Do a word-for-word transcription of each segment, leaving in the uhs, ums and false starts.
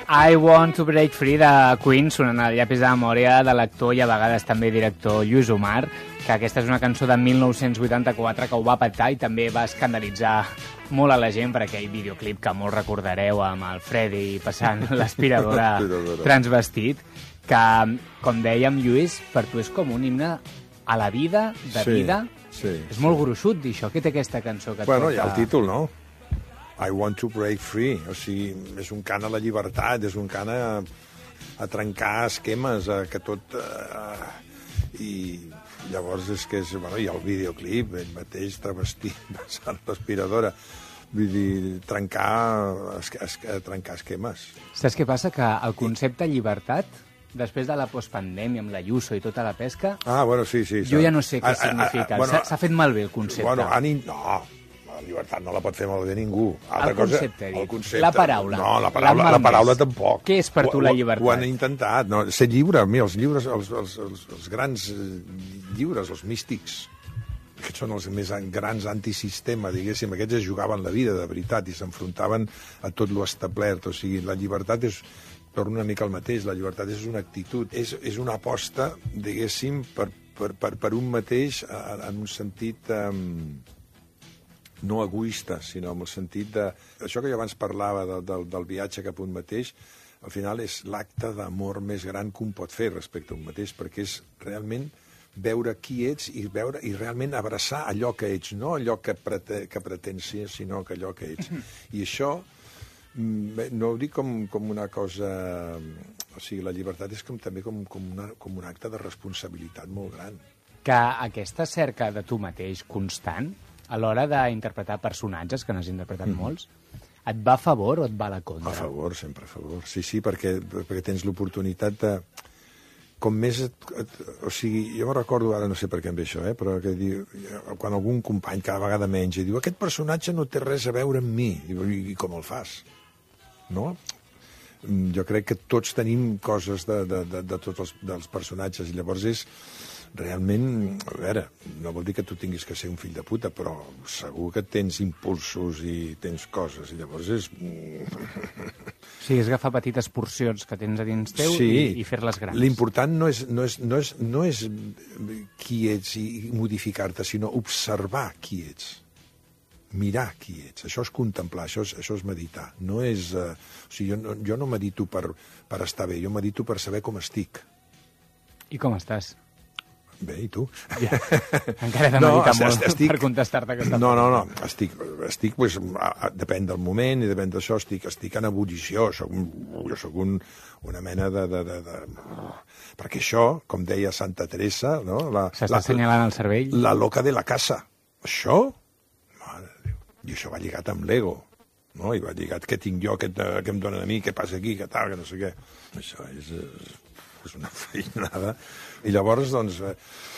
I Want to Break Free de Queen, sonant al llapis de memòria de l'actor i a vegades també director Lluís Omar, que aquesta és una cançó de mil nou-cents vuitanta-quatre que ho va petar i també va escandalitzar molt a la gent per aquell videoclip que molts recordareu amb el Freddy passant l'aspiradora transvestit, que, com dèiem, Lluís, per tu és com un himne a la vida, de sí, vida. Sí, és sí. molt gruixut dir això. Què té aquesta cançó que et bueno, porta? hi ha el títol, no? I want to break free. O sigui, és un cant a la llibertat, és un cant a, a trencar esquemes, a que tot... Uh, I llavors és que és... Bueno, hi ha el videoclip, ell mateix travestit, passant l'aspiradora. Vull dir, trencar, es, es, trencar esquemes. Saps què passa? Que el concepte llibertat, després de la postpandèmia, amb la Ayuso i tota la pesca... Ah, bueno, sí, sí. Jo ja no sé què a, a, significa. a, bueno, S'ha fet malbé el concepte. Bueno, han, no, la llibertat no la pot fer malbé ningú. Altra el concepte, cosa, el concepte, la paraula. No, la paraula, la paraula tampoc. Què és per tu la llibertat? Ho, ho han intentat. No, ser lliure, mira, els llibres, els, els, els, els grans lliures, els místics, que són els més grans antisistema, diguéssim, aquests es jugaven la vida de veritat i s'enfrontaven a tot lo establert. O sigui, la llibertat és, torno una mica al mateix, la llibertat és una actitud, és, és una aposta, diguéssim, per, per, per, per un mateix en un sentit um, no egoista, sinó en el sentit de... Això que jo abans parlava de, de, del viatge cap a un mateix, al final és l'acte d'amor més gran que un pot fer respecte a un mateix, perquè és realment veure qui ets i veure i realment abraçar allò que ets, no allò que, prete, que pretens ser, sinó que allò que ets. I això no ho dic com, com una cosa... O sigui, la llibertat és com, també com, com, una, com un acte de responsabilitat molt gran. Que aquesta cerca de tu mateix constant, a l'hora d'interpretar personatges, que n'has interpretat mm. molts, et va a favor o et va a la contra? A favor, sempre a favor. Sí, sí, perquè, perquè tens l'oportunitat de... Com més... Et, et, o sigui, jo me recordo, ara no sé per què em ve això, eh, però que diu, quan algun company cada vegada menys i diu aquest personatge no té res a veure amb mi, i, i com el fas? No? Jo crec que tots tenim coses de, de, de, de tots els dels personatges, i llavors és realment, a veure, no vol dir que tu tinguis que ser un fill de puta, però segur que tens impulsos i tens coses, i llavors és... Sí, és agafar petites porcions que tens a dins teu sí, i, i fer-les grans. L'important no és, no, és, no, és, no és qui ets i modificar-te, sinó observar qui ets. Mirar qui ets. Això és contemplar, això és, això és meditar. No és... Uh, o sigui, jo no, jo no medito per, per estar bé, jo medito per saber com estic. I com estàs? Bé, i tu? Ja. Encara he de meditar no, molt estic... per contestar-te aquesta No, no, no. Estic, estic pues, a, a, depèn del moment i depèn d'això, estic, estic en ebullició. Soc un, jo soc un, una mena de, de, de, de... Perquè això, com deia Santa Teresa... No? S'està assenyalant el cervell. La loca de la casa. Això? Mare de Déu. I això va lligat amb l'ego. No? I va lligat què tinc jo, què, què em donen a mi, què passa aquí, què tal, que no sé què. Això és... és una feinada. I llavors, doncs, eh,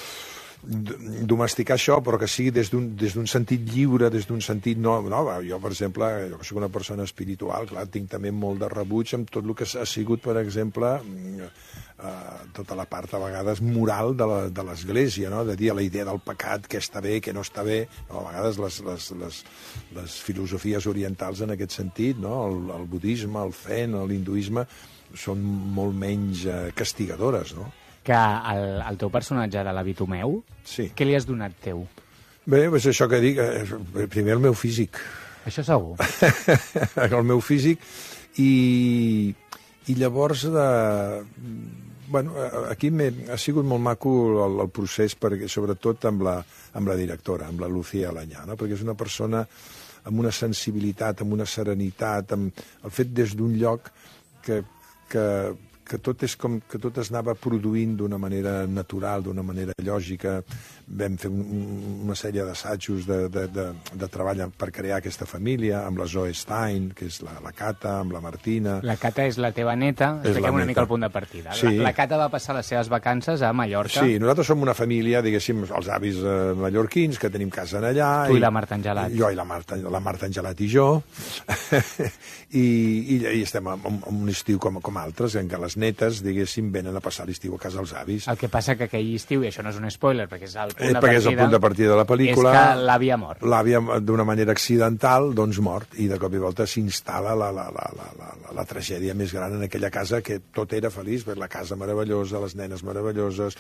domesticar això, però que sigui des d'un des d'un sentit lliure, des d'un sentit... No, no, jo, per exemple, jo que soc una persona espiritual, clar, tinc també molt de rebuig amb tot el que ha sigut, per exemple, eh, tota la part, a vegades, moral de l'Església, no? De dir la idea del pecat, què està bé, què no està bé. No, a vegades les, les, les, les filosofies orientals en aquest sentit, no? El, el budisme, el zen, l'hinduisme, són molt menys eh, castigadores, no? Que el, el teu personatge de la Vitomeu, sí. Què li has donat teu? Bé, és això que dic, eh, primer el meu físic. Això segur. El meu físic, i, i llavors, de, bueno, aquí ha sigut molt maco el, el procés, perquè, sobretot amb la, amb la directora, amb la Lucía Alanyà, no? Perquè és una persona amb una sensibilitat, amb una serenitat, amb el fet des d'un lloc que que, que tot és com que tot es anava produint d'una manera natural, d'una manera lògica. Vam fer un, una sèrie d'assajos de, de, de, de treball per crear aquesta família, amb la Zoe Stein, que és la, la Cata, amb la Martina... La Cata és la teva neta, expliquem una mica el punt de partida. Sí. La, la Cata va passar les seves vacances a Mallorca. Sí, nosaltres som una família, diguéssim, els avis eh, mallorquins, que tenim casa en allà... Tu i, i la Marta Angelat. Jo i la Marta, la Marta Angelat i jo. I, i, i estem en, en un estiu com, com altres, en què les les netes, diguéssim, venen a passar l'estiu a casa dels avis. El que passa que aquell estiu, i això no és un spoiler, perquè és el punt Eh, de perquè és el partida, punt de partida de la pel·lícula. és que l'àvia mort. L'àvia, d'una manera accidental, doncs mort, i de cop i volta s'instal·la la, la, la, la, la, la, la tragèdia més gran en aquella casa, que tot era feliç, la casa meravellosa, les nenes meravelloses,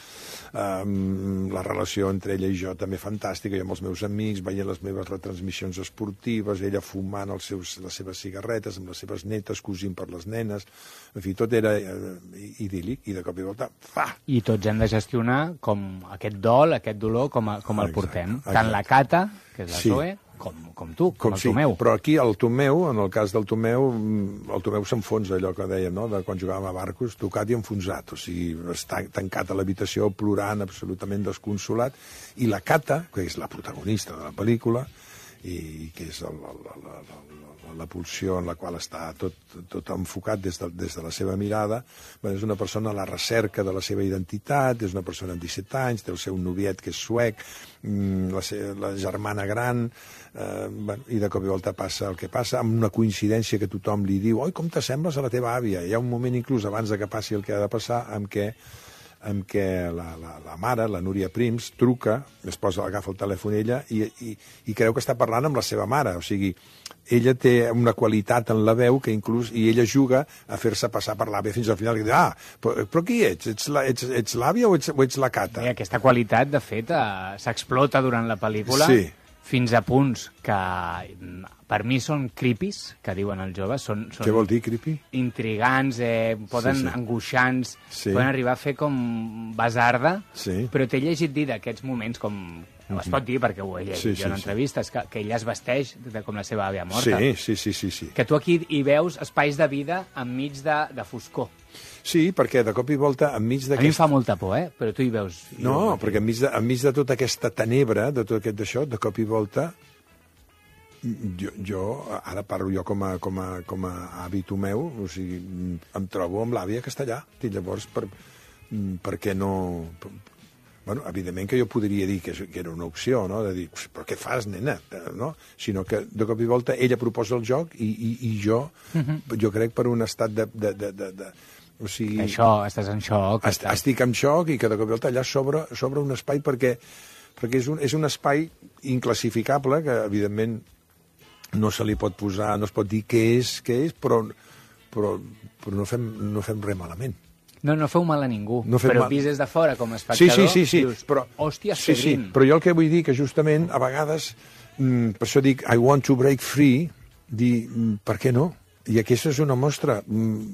um, la relació entre ella i jo també fantàstica, jo amb els meus amics, veient les meves retransmissions esportives, ella fumant els seus, les seves cigarretes, amb les seves netes, cosint per les nenes, en fi, tot era eh, idíl·lic, i de cop i volta, fa! I tots hem de gestionar com aquest dol, aquest dolor, com, a, com el Exacte, portem. exacte. Tant la Cata, que és la Sí. Zoe, com, com tu, com, Com el sí, Tomeu. però aquí el Tomeu, en el cas del Tomeu, el Tomeu s'enfonsa, allò que dèiem, no?, de quan jugàvem a barcos, tocat i enfonsat, o sigui, està tancat a l'habitació plorant, absolutament desconsolat, i la Cata, que és la protagonista de la pel·lícula, i que és el, el, el, el, el, la pulsió en la qual està tot, tot enfocat des de, des de la seva mirada, bé, és una persona a la recerca de la seva identitat, és una persona amb disset anys, té el seu noviet que és suec, la, la germana gran, eh, bueno, i de cop i volta passa el que passa, amb una coincidència que tothom li diu, oi, com t'assembles a la teva àvia? Hi ha un moment inclús abans de que passi el que ha de passar amb què en què la, la, la mare, la Núria Prims, truca, es posa, agafa el telèfon ella i, i, i creu que està parlant amb la seva mare. O sigui, ella té una qualitat en la veu que inclús, i ella juga a fer-se passar per l'àvia fins al final. I diu, ah, però, però qui ets? Ets, la, ets, ets l'àvia o ets, o ets la Cata? I aquesta qualitat, de fet, eh, s'explota durant la pel·lícula, Sí. fins a punts que per mi són creepies, que diuen els joves, són, són Què vol dir, creepy? intrigants, eh, poden Sí, sí. angoixants, Sí. poden arribar a fer com basarda, Sí. però t'he llegit dir d'aquests moments, com no es pot dir perquè ho he llegit Sí, jo sí, en sí. entrevistes, que, que ella es vesteix de, com la seva àvia morta. Sí, sí, sí, sí, sí. Que tu aquí hi veus espais de vida enmig de, de foscor. Sí, perquè de cop i volta, enmig A mi em d'aquest... fa molta por, eh? Però tu hi veus... No, perquè enmig de, enmig de tota aquesta tenebra, de tot aquest d'això, de cop i volta, jo, jo ara parlo jo com a, com a, com a avi Tomeu, o sigui, em trobo amb l'àvia castellà, i llavors per, per què no... Bueno, evidentment que jo podria dir que, que era una opció, no?, de dir, però què fas, nena? No? Sinó que de cop i volta ella proposa el joc i, i, i jo, uh-huh. jo crec per un estat de... de, de, de, de o sigui, Això, estàs en xoc. est, estic en xoc i que de cop i volta allà s'obre s'obre un espai perquè, perquè és, un, és un espai inclassificable que, evidentment, no se li pot posar, no es pot dir què és, què és, però, però, però no, fem, no fem res malament. No, no feu mal a ningú, No fem però mal. vist des de fora com a Sí, espectador, sí, sí, sí, dius, però, hòstia, sí, sí, Pedrín. però jo el que vull dir que justament a vegades, mm, per això dic I want to break free, dir, mm, per què no? I aquesta és una mostra, mm,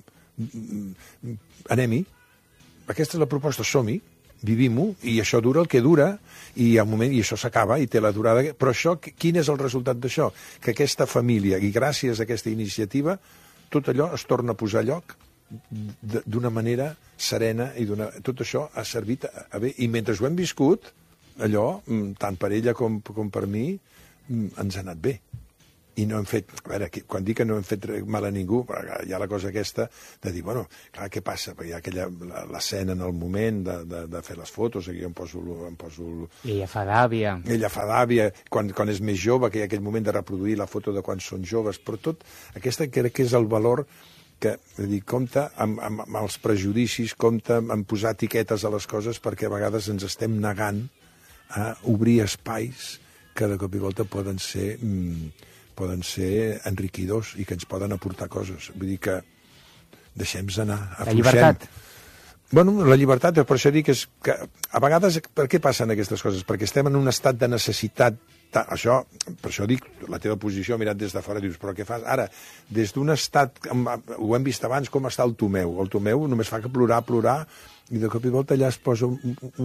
mm, anem-hi, aquesta és la proposta, som-hi, vivim-ho, i això dura el que dura, i al moment, i això s'acaba, i té la durada, però això, quin és el resultat d'això? Que aquesta família, i gràcies a aquesta iniciativa, tot allò es torna a posar a lloc, d'una manera serena, i tot això ha servit a, a bé, i mentre ho hem viscut, allò, tant per ella com, com per mi, ens ha anat bé. I no hem fet, a veure, quan dic que no hem fet mal a ningú, hi ha la cosa aquesta de dir, bueno, clar, què passa? Perquè hi ha aquella, l'escena en el moment de, de, de fer les fotos, aquí em poso... Em poso I ella fa d'àvia. Ella fa d'àvia, quan, quan és més jove, que hi ha aquell moment de reproduir la foto de quan són joves, però tot, aquesta crec que és el valor que, és dir, compta amb, amb, amb els prejudicis, compta amb posar etiquetes a les coses, perquè a vegades ens estem negant a obrir espais que de cop i volta poden ser... Mm, poden ser enriquidors i que ens poden aportar coses. Vull dir que deixem-nos anar, afluixem. La llibertat. Bueno, la llibertat, per això dic que, és, que a vegades, per què passen aquestes coses? Perquè estem en un estat de necessitat, això, per això dic, la teva posició mirat des de fora, dius, però què fas? Ara, des d'un estat, ho hem vist abans, com està el Tomeu. El Tomeu només fa que plorar, plorar, i de cop i volta allà es posa un, un,